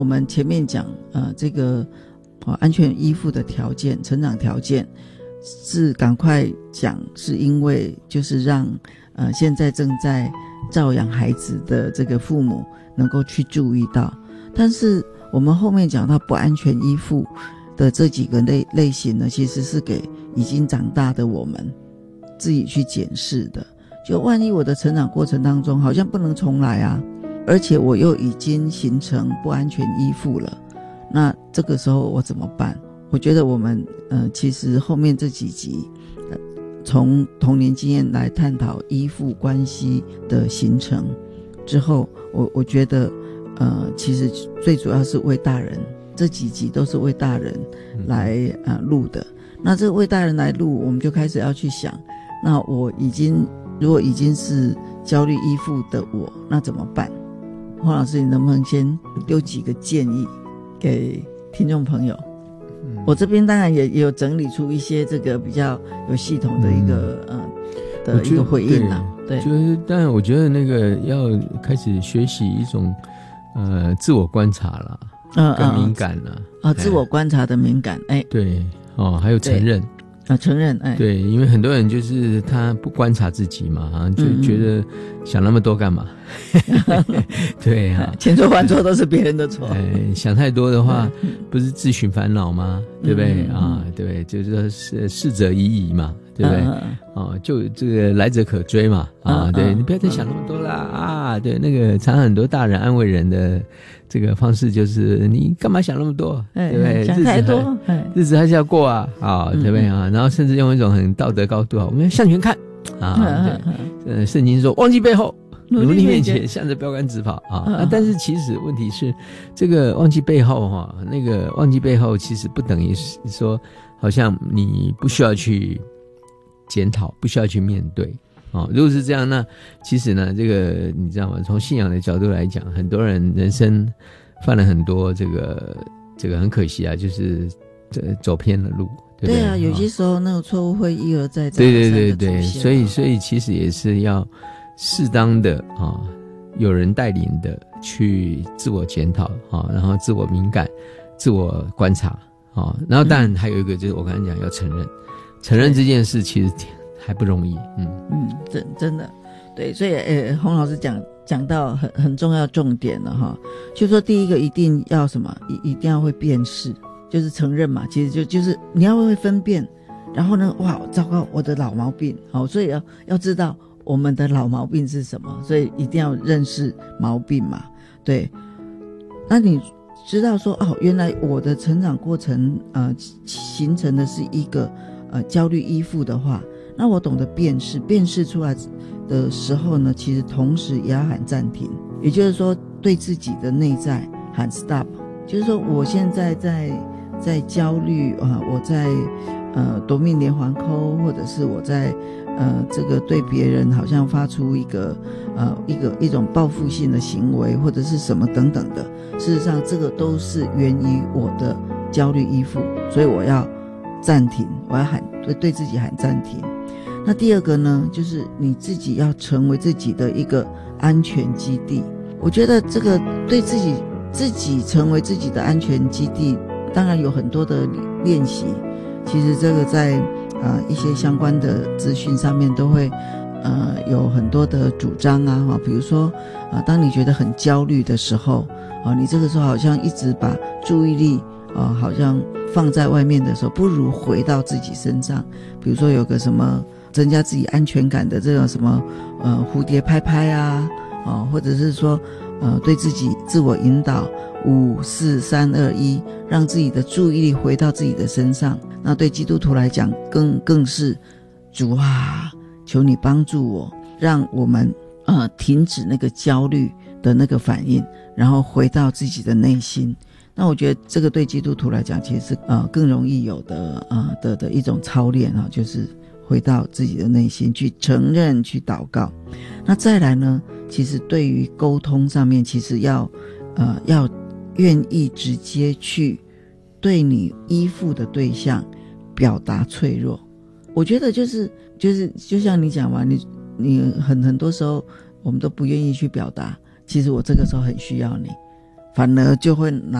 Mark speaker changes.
Speaker 1: 我们前面讲这个安全依附的条件，成长条件是赶快讲，是因为就是让现在正在照养孩子的这个父母能够去注意到。但是我们后面讲到不安全依附的这几个类型呢，其实是给已经长大的我们自己去检视的。就万一我的成长过程当中好像不能重来啊，而且我又已经形成不安全依附了，那这个时候我怎么办？我觉得我们其实后面这几集从童年经验来探讨依附关系的形成之后，我觉得其实最主要是为大人，这几集都是为大人来录的。那这个为大人来录，我们就开始要去想，那如果已经是焦虑依附的我，那怎么办？黄老师，你能不能先丢几个建议给听众朋友？我这边当然也有整理出一些这个比较有系统的一个回应啦。对，
Speaker 2: 就是当然我觉得那个要开始学习一种自我观察啦，跟敏感啦，
Speaker 1: 自我观察的敏感，
Speaker 2: 对还有承认。
Speaker 1: 承认，
Speaker 2: 对，因为很多人就是他不观察自己嘛，就觉得想那么多干嘛？对啊，
Speaker 1: 千错万错都是别人的错。
Speaker 2: 想太多的话，不是自寻烦恼吗？对不对对，就是说逝者已矣嘛，对不对？就这个来者可追嘛，对，你不要再想那么多啦对，那个常常很多大人安慰人的这个方式就是你干嘛想那么多，对不对？
Speaker 1: 想太多，
Speaker 2: 日子还是要过对不对然后甚至用一种很道德高度我们要向前看对，圣经说忘记背后，努力面前，向着标杆直跑但是其实问题是，这个忘记背后那个忘记背后其实不等于说好像你不需要去检讨，不需要去面对如果是这样，那其实呢，这个你知道吗？从信仰的角度来讲，很多人人生犯了很多这个很可惜就是走偏了路，对不对？
Speaker 1: 对啊，有些时候那个错误会一而再再
Speaker 2: 对，所以其实也是要适当的有人带领的去自我检讨然后自我敏感、自我观察然后当然还有一个就是我刚才讲要承认这件事其实还不容易，
Speaker 1: 真的，对，所以洪老师讲到很重要重点了就说第一个一定要什么，一定要会辨识，就是承认嘛，其实就是你要会分辨，然后呢，哇，糟糕，我的老毛病，所以要知道我们的老毛病是什么，所以一定要认识毛病嘛，对，那你知道说原来我的成长过程形成的是一个焦虑依附的话，那我懂得辨识出来的时候呢，其实同时也要喊暂停，也就是说对自己的内在喊 stop， 就是说我现在在焦虑我在夺命连环扣，或者是我在这个对别人好像发出一种报复性的行为，或者是什么等等的，事实上这个都是源于我的焦虑依附，所以我要暂停，我要对自己喊暂停。那第二个呢，就是你自己要成为自己的一个安全基地。我觉得这个对自己成为自己的安全基地，当然有很多的练习，其实这个在一些相关的资讯上面都会有很多的主张比如说当你觉得很焦虑的时候你这个时候好像一直把注意力好像放在外面的时候，不如回到自己身上。比如说有个什么增加自己安全感的这种什么蝴蝶拍拍或者是说对自己自我引导5、4、3、2、1，让自己的注意力回到自己的身上。那对基督徒来讲更是主求你帮助我，让我们停止那个焦虑的那个反应，然后回到自己的内心。那我觉得这个对基督徒来讲其实是更容易有的一种操练就是回到自己的内心去承认，去祷告。那再来呢，其实对于沟通上面，其实要愿意直接去对你依附的对象表达脆弱。我觉得就像你讲嘛，你很多时候我们都不愿意去表达，其实我这个时候很需要你， 反而就会